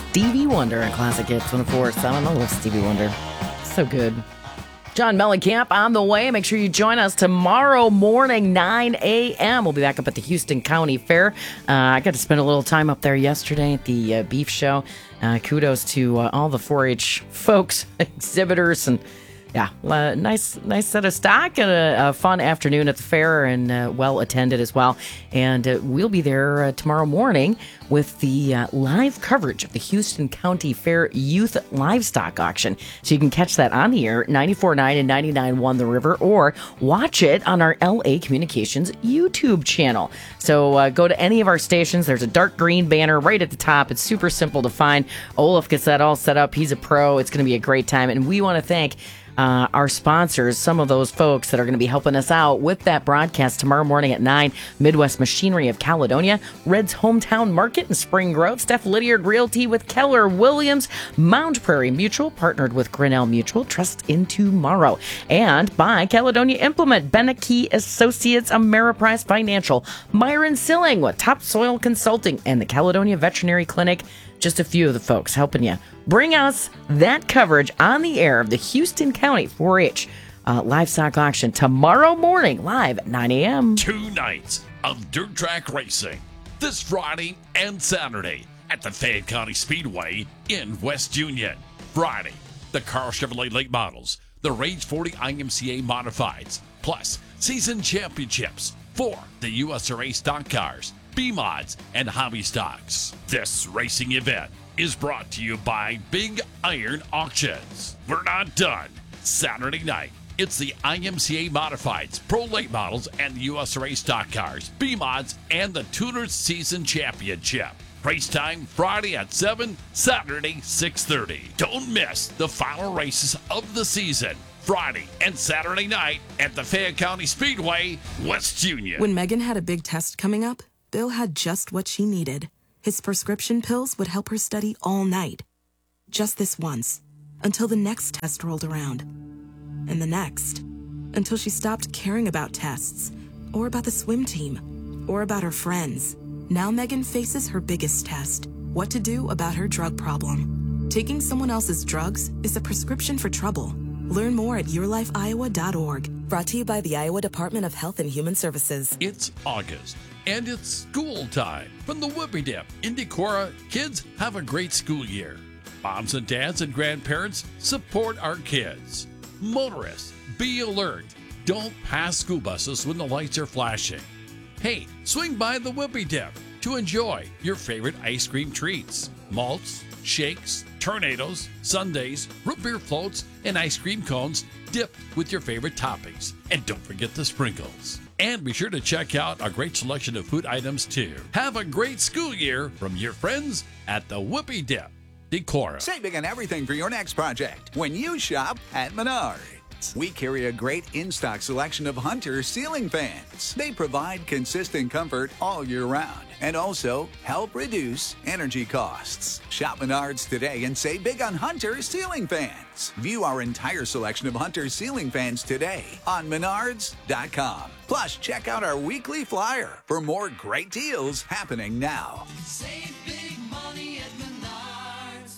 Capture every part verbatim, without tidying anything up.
Stevie Wonder and Classic Hits one oh four point seven. I love Stevie Wonder. So good. John Mellencamp on the way. Make sure you join us tomorrow morning, nine a.m. We'll be back up at the Houston County Fair. Uh, I got to spend a little time up there yesterday at the uh, beef show. Uh, kudos to uh, all the four H folks, exhibitors, and yeah, uh, nice nice set of stock and a, a fun afternoon at the fair, and uh, well attended as well. And uh, we'll be there uh, tomorrow morning with the uh, live coverage of the Houston County Fair Youth Livestock Auction. So you can catch that on the air, ninety-four point nine and ninety-nine point one The River, or watch it on our L A Communications YouTube channel. So uh, go to any of our stations. There's a dark green banner right at the top. It's super simple to find. Olaf gets that all set up. He's a pro. It's going to be a great time. And we want to thank Uh, our sponsors, some of those folks that are going to be helping us out with that broadcast tomorrow morning at nine. Midwest Machinery of Caledonia, Red's Hometown Market in Spring Grove, Steph Lydiard Realty with Keller Williams, Mound Prairie Mutual, partnered with Grinnell Mutual, Trust in Tomorrow, and by Caledonia Implement, Beneke Associates, Ameriprise Financial, Myron Silling with Topsoil Consulting, and the Caledonia Veterinary Clinic. Just a few of the folks helping you bring us that coverage on the air of the Houston County four H uh, Livestock Auction tomorrow morning, live at nine a.m. Two nights of dirt track racing this Friday and Saturday at the Fayette County Speedway in West Union. Friday, the Carl Chevrolet Late Models, the Rage forty I M C A Modifieds, plus season championships for the U S R A stock cars, B-Mods, and hobby stocks. This racing event is brought to you by Big Iron Auctions. We're not done. Saturday night, it's the I M C A Modifieds, Pro Late Models, and the U S R A stock cars, B-Mods, and the Tuners Season Championship. Race time Friday at seven, Saturday six thirty. Don't miss the final races of the season. Friday and Saturday night at the Fayette County Speedway, West Union. When Megan had a big test coming up, Bill had just what she needed. His prescription pills would help her study all night. Just this once, until the next test rolled around. And the next, until she stopped caring about tests, or about the swim team, or about her friends. Now Megan faces her biggest test, what to do about her drug problem. Taking someone else's drugs is a prescription for trouble. Learn more at your life iowa dot org. Brought to you by the Iowa Department of Health and Human Services. It's August, and it's school time. From the Whoopie Dip in Decorah, kids have a great school year. Moms and dads and grandparents support our kids. Motorists, be alert. Don't pass school buses when the lights are flashing. Hey, swing by the Whoopie Dip to enjoy your favorite ice cream treats. Malts, shakes, tornadoes, sundaes, root beer floats, and ice cream cones dipped with your favorite toppings. And don't forget the sprinkles. And be sure to check out our great selection of food items too. Have a great school year from your friends at the Whoopie Dip, Decorah. Saving on everything for your next project when you shop at Menards. We carry a great in-stock selection of Hunter ceiling fans. They provide consistent comfort all year round and also help reduce energy costs. Shop Menards today and save big on Hunter ceiling fans. View our entire selection of Hunter ceiling fans today on menards dot com. Plus, check out our weekly flyer for more great deals happening now. Save big money at Menards.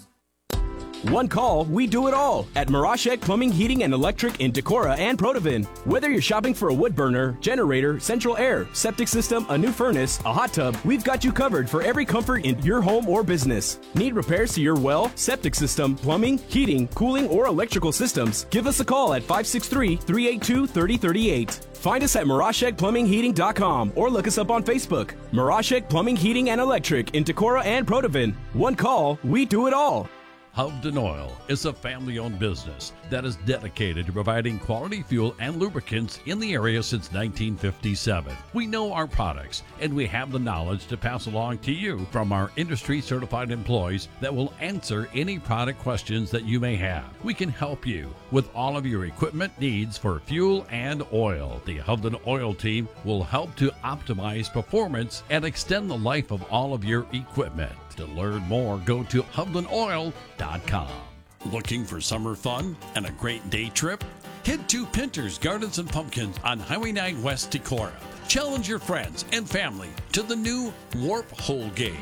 One call, we do it all at Mirashek Plumbing, Heating, and Electric in Decorah and Protivin. Whether you're shopping for a wood burner, generator, central air, septic system, a new furnace, a hot tub, we've got you covered for every comfort in your home or business. Need repairs to your well, septic system, plumbing, heating, cooling, or electrical systems? Give us a call at five six three, three eight two, three zero three eight. Find us at mirashek plumbing heating dot com or look us up on Facebook. Mirashek Plumbing, Heating, and Electric in Decorah and Protivin. One call, we do it all. Hovden Oil is a family-owned business that is dedicated to providing quality fuel and lubricants in the area since nineteen fifty-seven. We know our products, and we have the knowledge to pass along to you from our industry-certified employees that will answer any product questions that you may have. We can help you with all of your equipment needs for fuel and oil. The Hovden Oil team will help to optimize performance and extend the life of all of your equipment. To learn more, go to hovden oil dot com. Looking for summer fun and a great day trip? Head to Pinter's Gardens and Pumpkins on Highway nine West Decorah. Challenge your friends and family to the new Warp Hole game.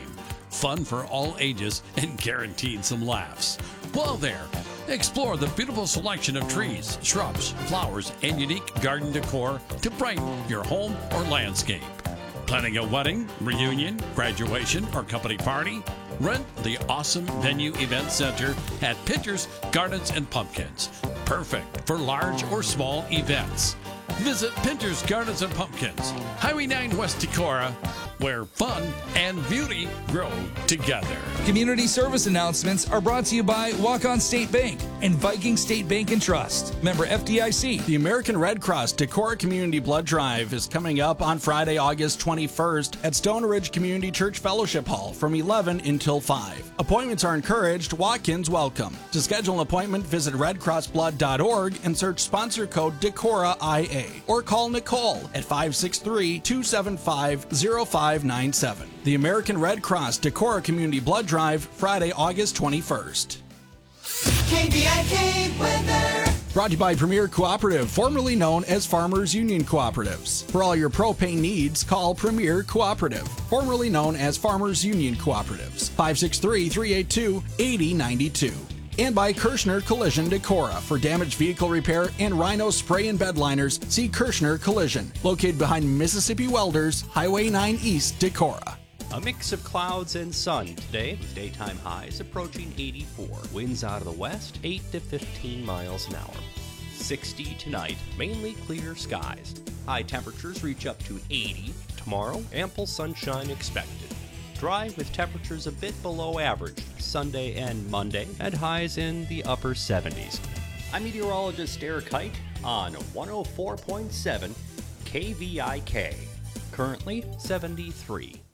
fun for all ages, and guaranteed some laughs. While there, explore the beautiful selection of trees, shrubs, flowers, and unique garden decor to brighten your home or landscape. Planning a wedding, reunion, graduation, or company party? Rent the awesome Venue Event Center at Pinter's Gardens and Pumpkins. Perfect for large or small events. Visit Pinter's Gardens and Pumpkins, Highway nine West Decorah, where fun and beauty grow together. Community service announcements are brought to you by Walk-On State Bank and Viking State Bank and Trust. Member F D I C. The American Red Cross Decorah Community Blood Drive is coming up on Friday, August twenty-first at Stone Ridge Community Church Fellowship Hall from eleven until five. Appointments are encouraged. Walk-ins welcome. To schedule an appointment, visit red cross blood dot org and search sponsor code Decorah I A or call Nicole at five six three, two seven five, zero five nine seven. The American Red Cross Decorah Community Blood Drive, Friday, August twenty-first. K V I K weather. Brought to you by Premier Cooperative, formerly known as Farmers Union Cooperatives. For all your propane needs, call Premier Cooperative, formerly known as Farmers Union Cooperatives, five six three, three eight two, eight zero nine two. And by Kirschner Collision Decorah. For damaged vehicle repair and Rhino spray and bed liners, see Kirschner Collision, located behind Mississippi Welders, Highway nine East, Decorah. A mix of clouds and sun today, with daytime highs approaching eighty-four. Winds out of the west, eight to fifteen miles an hour. sixty tonight, mainly clear skies. High temperatures reach up to eighty. Tomorrow, ample sunshine expected. Dry with temperatures a bit below average Sunday and Monday, and highs in the upper seventies. I'm meteorologist Eric Hite on one oh four point seven K V I K. Currently seventy-three.